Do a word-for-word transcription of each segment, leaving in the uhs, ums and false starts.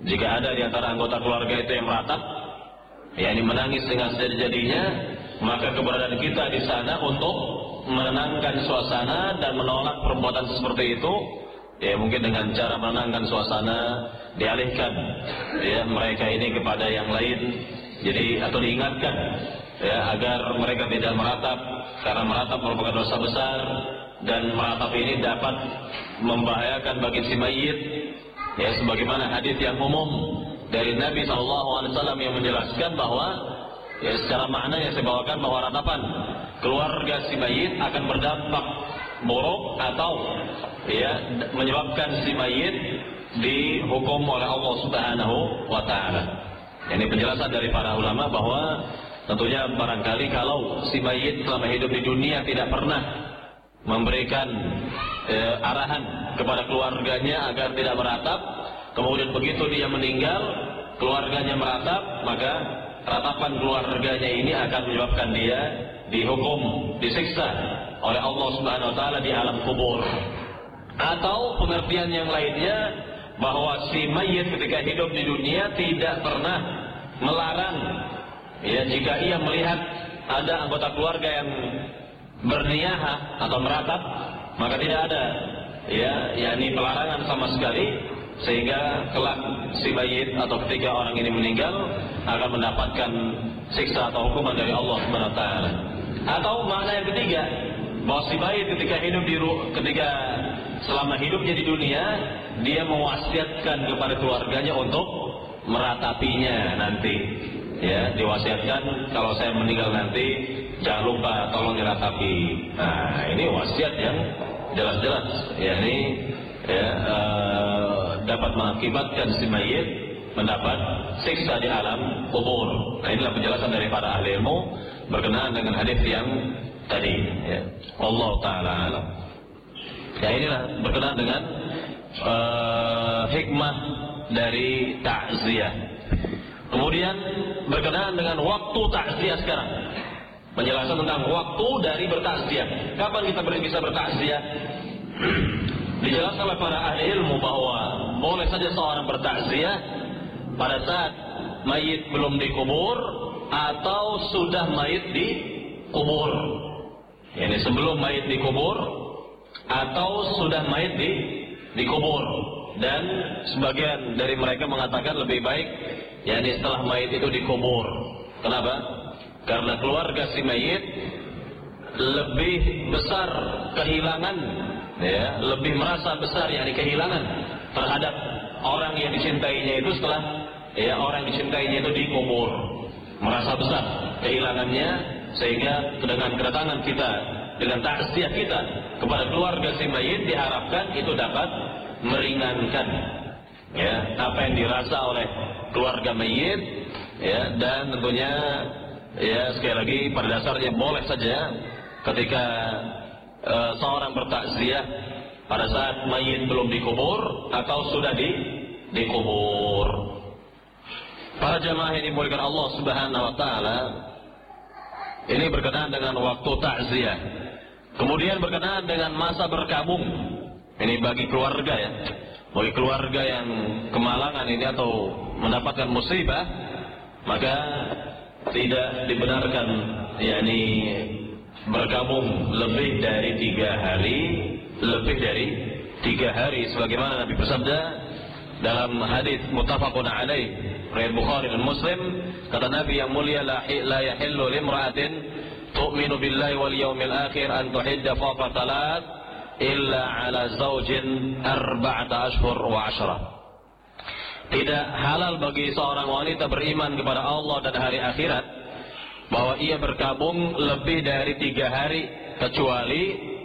jika ada di antara anggota keluarga itu yang meratap, yakni menangis dengan sejadi-jadinya, maka keberadaan kita di sana untuk menenangkan suasana dan menolak perbuatan seperti itu, ya mungkin dengan cara menenangkan suasana, dialihkan ya mereka ini kepada yang lain, jadi atau diingatkan ya agar mereka tidak meratap, karena meratap merupakan dosa besar dan meratap ini dapat membahayakan bagi si mayit. Ya, sebagaimana hadis yang umum dari Nabi shallallahu alaihi wasallam yang menjelaskan bahwa ya secara makna yang saya bawakan bahwa ratapan keluarga si mayit akan berdampak buruk atau ya menyebabkan si mayit dihukum oleh Allah Subhanahu wa taala. Ini penjelasan dari para ulama bahwa tentunya barangkali kalau si mayit selama hidup di dunia tidak pernah memberikan eh, arahan kepada keluarganya agar tidak meratap, kemudian begitu dia meninggal, keluarganya meratap, maka ratapan keluarganya ini akan menyebabkan dia dihukum, disiksa oleh Allah Subhanahu wa taala di alam kubur. Atau pengertian yang lainnya bahwa si mayit ketika hidup di dunia tidak pernah melarang ya jika ia melihat ada anggota keluarga yang berniyaha atau meratap, maka tidak ada ya yakni pelarangan sama sekali, sehingga kelak si mayit atau ketika orang ini meninggal akan mendapatkan siksa atau hukuman dari Allah Subhanahu wa taala. Atau makna yang ketiga, bahwa si mayit ketika hidup di ketika selama hidupnya di dunia, dia mewasiatkan kepada keluarganya untuk meratapinya nanti. Ya, diwasiatkan kalau saya meninggal nanti jangan lupa tolong diratapi. Nah, ini wasiat yang jelas-jelas, ya ini ya, uh, dapat mengakibatkan si mayit mendapat siksa di alam kubur. Nah, inilah penjelasan dari para ahli ilmu berkenaan dengan hadis yang tadi. Ya. Allah Taala alam. Ya, inilah berkenaan dengan uh, hikmah dari takziah. Kemudian berkenaan dengan waktu takziah sekarang. Penjelasan tentang waktu dari bertakziah. Kapan kita bisa bertakziah? Dijelaskan oleh para ahli ilmu bahwa boleh saja seorang bertakziah pada saat mayit belum dikubur atau sudah mayit dikubur. Ini sebelum mayit dikubur atau sudah mayit di dikubur. Dan sebagian dari mereka mengatakan lebih baik yakni setelah mayit itu dikubur. Kenapa? Karena keluarga si mayit lebih besar kehilangan, ya, lebih merasa besar yakni kehilangan terhadap orang yang dicintainya itu setelah ya orang yang dicintainya itu dikubur. Merasa besar kehilangannya, sehingga dengan kedatangan kita, dengan takziah kita kepada keluarga si mayit diharapkan itu dapat meringankan ya apa yang dirasa oleh keluarga mayit, ya, dan tentunya ya sekali lagi pada dasarnya boleh saja ketika e, seorang bertakziah pada saat mayit belum dikubur atau sudah di dikubur. Para jamaah yang dimuliakan Allah Subhanahu wa taala, ini berkenaan dengan waktu takziah. Kemudian berkenaan dengan masa berkabung. Ini bagi keluarga ya. Bagi keluarga yang kemalangan ini atau mendapatkan musibah, maka tidak dibenarkan yakni berkabung lebih dari tiga hari, lebih dari tiga hari, sebagaimana Nabi bersabda dalam hadis muttafaqun alaih riwayat Bukhari dan Muslim, kata Nabi yang mulia, la yahillu limra'atin tu'minu billahi wal yawmil akhir an tuhidda fawqa thalath illa ala zaujin arba'ata ashhur wa ashra. Tidak halal bagi seorang wanita beriman kepada Allah dan hari akhirat bahwa ia berkabung lebih dari tiga hari, kecuali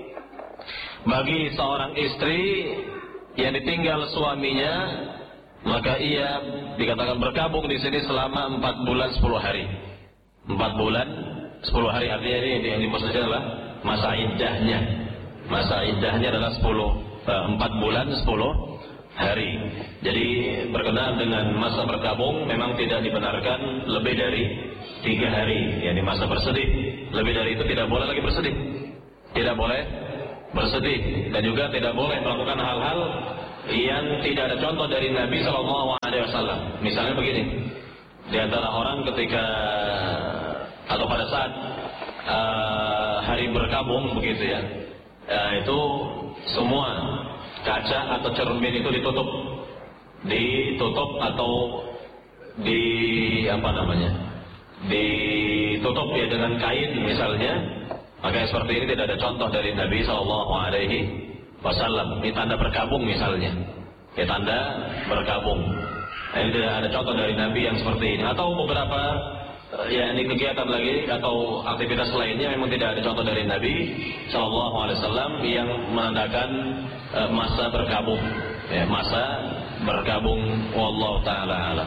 bagi seorang istri yang ditinggal suaminya, maka ia dikatakan berkabung di sini selama empat bulan sepuluh hari. Empat bulan sepuluh hari artinya ini yang dimaksudkan adalah masa iddahnya. Masa iddahnya adalah sepuluh, empat bulan sepuluh hari. Jadi berkenaan dengan masa berkabung memang tidak dibenarkan lebih dari tiga hari, yakni masa bersedih. Lebih dari itu tidak boleh lagi bersedih, tidak boleh bersedih, dan juga tidak boleh melakukan hal-hal yang tidak ada contoh dari Nabi Shallallahu Alaihi Wasallam. Misalnya begini, di antara orang ketika atau pada saat uh, hari berkabung begitu ya, uh, itu semua kaca atau cermin itu ditutup, ditutup atau di apa namanya, ditutup ya dengan kain misalnya. Maka seperti ini tidak ada contoh dari Nabi Shallallahu Alaihi Wasallam. Ini tanda berkabung misalnya, ya tanda berkabung. Ini tidak ada contoh dari Nabi yang seperti ini. Atau beberapa ya ini kegiatan lagi atau aktivitas lainnya memang tidak ada contoh dari Nabi Shallallahu Alaihi Wasallam yang menandakan uh, masa berkabung, ya, masa berkabung. Wallahu taala alam.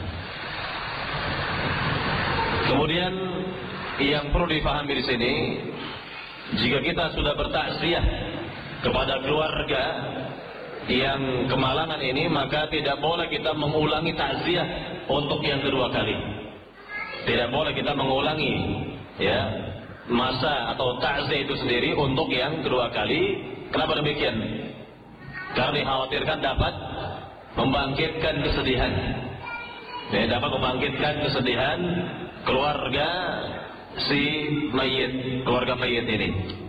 Kemudian yang perlu dipahami di sini, jika kita sudah bertakziah kepada keluarga yang kemalangan ini, maka tidak boleh kita mengulangi takziah untuk yang kedua kali. Tidak boleh kita mengulangi ya masa atau takziah itu sendiri untuk yang kedua kali. Kenapa demikian? Karena dikhawatirkan dapat membangkitkan kesedihan. Ya, dapat membangkitkan kesedihan keluarga si mayit, keluarga mayit ini.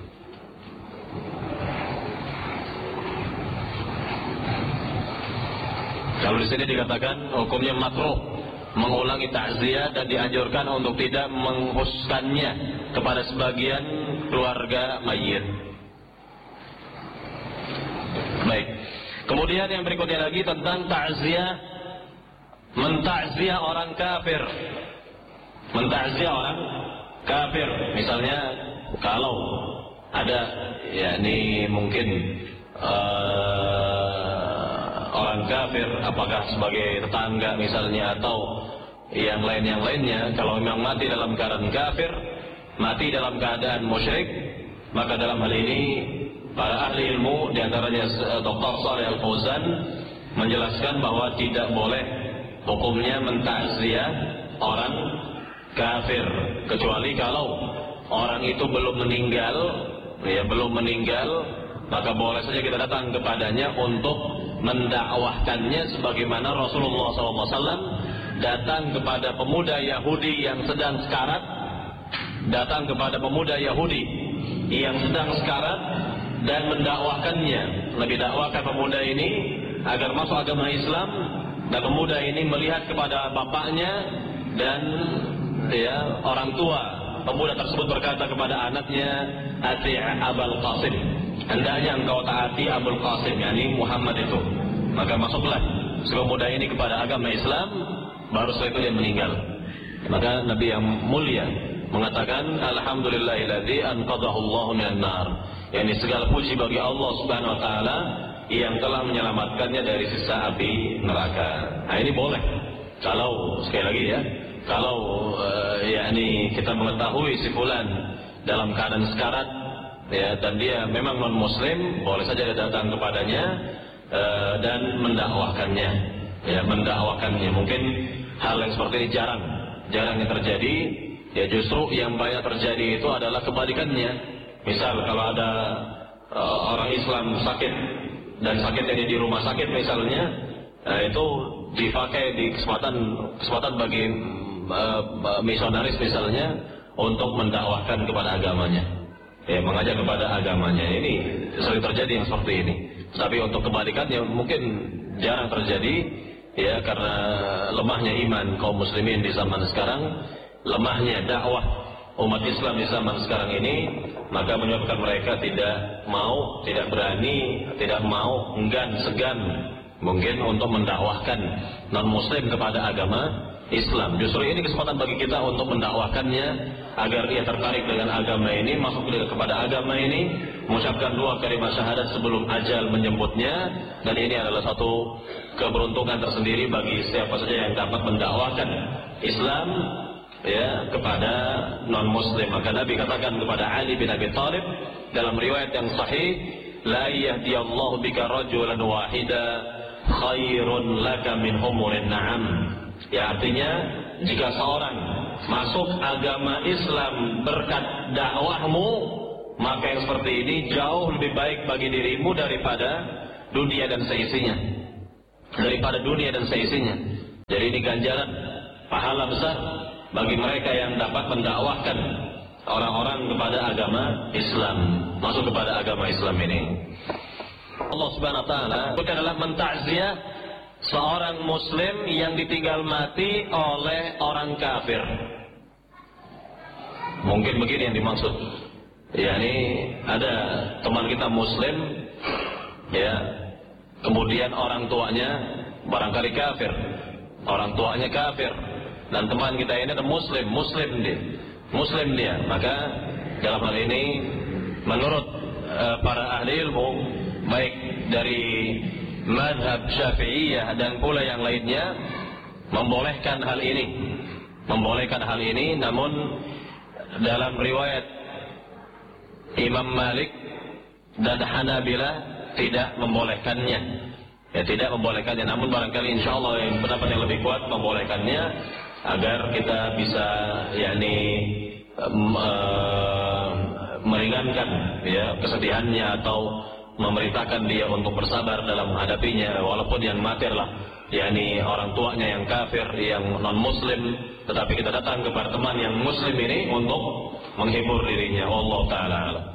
Kalau di sini dikatakan hukumnya makruh mengulangi takziah dan dianjurkan untuk tidak menghuskannya kepada sebagian keluarga mayit. Baik. Kemudian yang berikutnya lagi tentang takziah, mentakziah orang kafir. Mentakziah orang kafir, misalnya kalau ada yakni mungkin uh, orang kafir, apakah sebagai tetangga misalnya atau yang lain yang lainnya, kalau memang mati dalam keadaan kafir, mati dalam keadaan musyrik, maka dalam hal ini para ahli ilmu diantaranya Doktor Shalih Al Fauzan menjelaskan bahwa tidak boleh hukumnya mentakziah orang kafir, kecuali kalau orang itu belum meninggal, ya belum meninggal, maka boleh saja kita datang kepadanya untuk mendakwahkannya, sebagaimana Rasulullah shallallahu alaihi wasallam datang kepada pemuda Yahudi yang sedang sekarat, datang kepada pemuda Yahudi yang sedang sekarat dan mendakwahkannya, lebih dakwahkan pemuda ini agar masuk agama Islam, dan pemuda ini melihat kepada bapaknya dan ya orang tua pemuda tersebut berkata kepada anaknya, ati' Abul Qasim, hendaknya engkau taati Abul Qasim, yakni Muhammad itu. Maka masuklah si pemuda ini kepada agama Islam, baru setelah itu dia meninggal. Maka Nabi yang mulia mengatakan, alhamdulillahilladzi anqadhahu Allahu minan nar, yakni segala puji bagi Allah Subhanahu wa taala yang telah menyelamatkannya dari siksa api neraka. Nah ini boleh kalau sekali lagi ya, kalau uh, yakni kita mengetahui si fulan dalam keadaan sekarat ya, dan dia memang non muslim, boleh saja dia datang kepadanya uh, dan mendakwahkannya, ya mendakwahkannya. Mungkin hal yang seperti ini jarang jarang yang terjadi, ya justru yang banyak terjadi itu adalah kebalikannya. Misal kalau ada uh, orang Islam sakit dan sakitnya di rumah sakit misalnya, uh, itu dipakai di kesempatan kesempatan bagi Uh, misionaris misalnya untuk mendakwahkan kepada agamanya, ya mengajak kepada agamanya. Ini sering terjadi yang seperti ini. Tapi untuk kebalikannya mungkin jarang terjadi, ya karena lemahnya iman kaum muslimin di zaman sekarang, lemahnya dakwah umat Islam di zaman sekarang ini, maka menyebabkan mereka tidak mau, tidak berani, tidak mau, enggan, segan mungkin untuk mendakwahkan non muslim kepada agama Islam. Justru ini kesempatan bagi kita untuk mendakwahkannya agar ia tertarik dengan agama ini, masuk kepada agama ini, mengucapkan dua kalimat syahadat sebelum ajal menjemputnya. Dan ini adalah satu keberuntungan tersendiri bagi siapa saja yang dapat mendakwahkan Islam ya kepada non muslim. Maka Nabi katakan kepada Ali bin Abi Thalib dalam riwayat yang sahih, la yahdiyallahu bika rajulan wahida khairun laka min humurin na'am. Ya artinya jika seorang masuk agama Islam berkat dakwahmu, maka yang seperti ini jauh lebih baik bagi dirimu daripada dunia dan seisinya. daripada dunia dan seisinya. Jadi ini ganjaran pahala besar bagi mereka yang dapat mendakwahkan orang-orang kepada agama Islam, masuk kepada agama Islam ini. Allah Subhanahu wa taala bukan adalah mentakziah seorang muslim yang ditinggal mati oleh orang kafir. Mungkin begini yang dimaksud. Ya, ini ada teman kita muslim, ya, kemudian orang tuanya barangkali kafir, orang tuanya kafir, dan teman kita ini ada muslim, muslim dia, muslim dia. Maka dalam hal ini, menurut uh, para ahli ilmu, baik dari mazhab Syafi'iyah dan pula yang lainnya, membolehkan hal ini, membolehkan hal ini. Namun dalam riwayat Imam Malik dan Hanabilah tidak membolehkannya, ya tidak membolehkannya. Namun barangkali insya Allah yang pendapat yang lebih kuat membolehkannya, agar kita bisa yakni um, uh, meringankan ya kesedihannya atau memerintahkan dia untuk bersabar dalam menghadapinya, walaupun yang mati adalah yakni orang tuanya yang kafir, yang non muslim, tetapi kita datang kepada teman yang muslim ini untuk menghibur dirinya. Allah taala alam.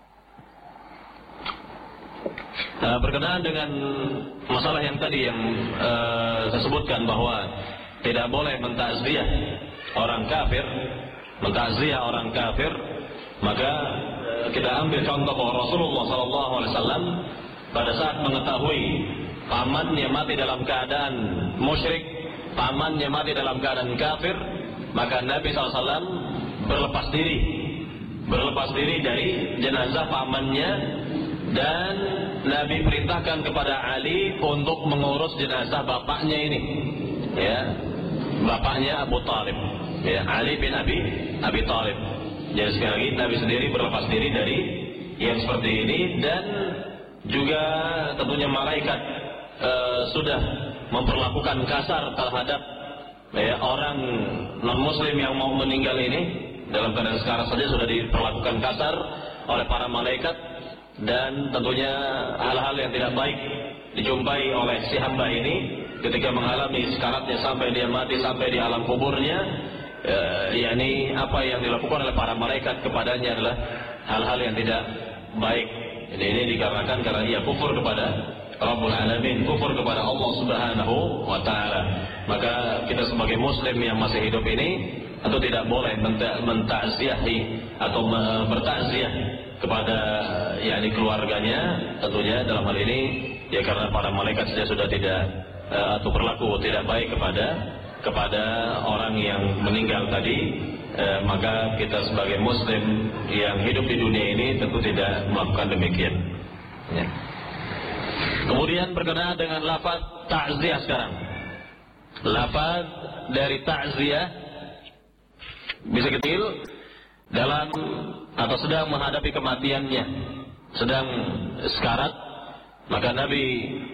Nah, berkenaan dengan masalah yang tadi yang uh, saya sebutkan bahwa tidak boleh mentakziah orang kafir, mentakziah orang kafir, maka uh, kita ambil contoh bahwa Rasulullah sallallahu alaihi wasallam pada saat mengetahui pamannya mati dalam keadaan musyrik, pamannya mati dalam keadaan kafir, maka Nabi sallallahu alaihi wasallam berlepas diri, berlepas diri dari jenazah pamannya, dan Nabi perintahkan kepada Ali untuk mengurus jenazah bapaknya ini, ya, bapaknya Abu Talib, ya, Ali bin Abi Abi Talib. Jadi sekali lagi Nabi sendiri berlepas diri dari yang seperti ini, dan juga tentunya malaikat uh, sudah memperlakukan kasar terhadap ya, orang non muslim yang mau meninggal ini. Dalam keadaan sekarang saja sudah diperlakukan kasar oleh para malaikat, dan tentunya hal-hal yang tidak baik dijumpai oleh si hamba ini ketika mengalami sekaratnya sampai dia mati, sampai di alam kuburnya. E, yakni apa yang dilakukan oleh para malaikat kepadanya adalah hal-hal yang tidak baik. Ini, ini dikarenakan karena dia kufur kepada Rabbul Alamin, kufur kepada Allah Subhanahu wa taala. Maka kita sebagai muslim yang masih hidup ini atau tidak boleh mentakziahi atau bertakziah kepada yakni keluarganya, tentunya dalam hal ini ya karena para malaikat saja sudah tidak uh, atau berlaku tidak baik kepada kepada orang yang meninggal tadi, uh, maka kita sebagai muslim yang hidup di dunia ini tentu tidak melakukan demikian, ya. Kemudian berkenaan dengan lafaz ta'ziah sekarang, lafaz dari ta'ziah bisa kecil dalam atau sedang menghadapi kematiannya, sedang sekarat, maka Nabi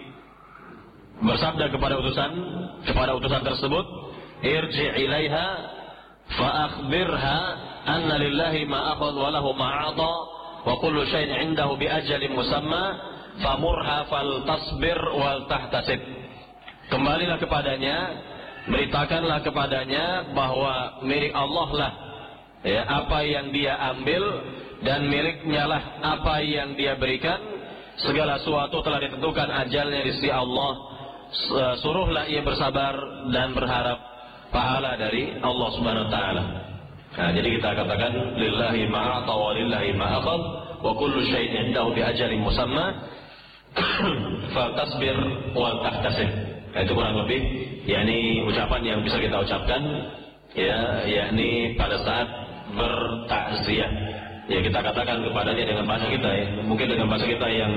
bersabda kepada utusan kepada utusan tersebut, irji' ilaiha fa akhbirha anna lillahi ma akhadha wa lahu ma 'ata wa kullu shay'in 'indahu bi ajalin musamma famurha fal tasbir wal tahtasib. Kembalilah kepadanya, beritakanlah kepadanya bahwa milik Allah lah ya, apa yang dia ambil, dan miliknya lah apa yang dia berikan. Segala sesuatu telah ditentukan ajalnya di sisi Allah. Suruhlah ia bersabar dan berharap pahala dari Allah Subhanahu wa taala. Nah, jadi kita katakan lillahi ma a'ta wa lillahi ma akhadh wa kullu syai'in indahu bi ajalin musamma fa tasbir wal tahtasib. Nah, itu kurang lebih yakni ucapan yang bisa kita ucapkan ya, yakni pada saat bertakziah. Ya, kita katakan kepadanya dengan bahasa kita ya, mungkin dengan bahasa kita yang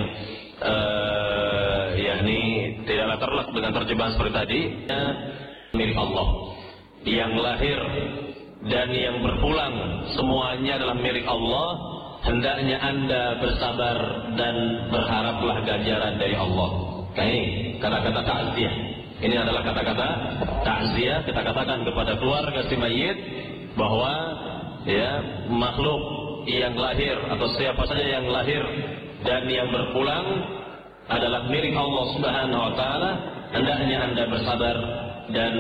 uh, yakni tidaklah terlek dengan terjemahan seperti tadi, ya, milik Allah yang lahir dan yang berpulang semuanya adalah milik Allah. Hendaknya Anda bersabar dan berharaplah ganjaran dari Allah. Nah, ini kata-kata takziah. Ini adalah kata-kata takziah. Kita katakan kepada keluarga si mayit bahwa ya, makhluk yang lahir atau siapa saja yang lahir dan yang berpulang adalah milik Allah Subhanahu wa taala. hendaknya Anda bersabar dan